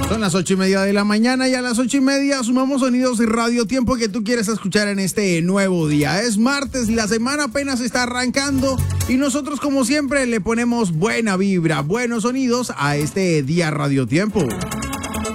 Son las 8:30 de la mañana y a las 8:30 sumamos sonidos y radio tiempo que tú quieres escuchar en este nuevo día. Es martes, la semana apenas está arrancando y nosotros como siempre le ponemos buena vibra, buenos sonidos a este día radio tiempo.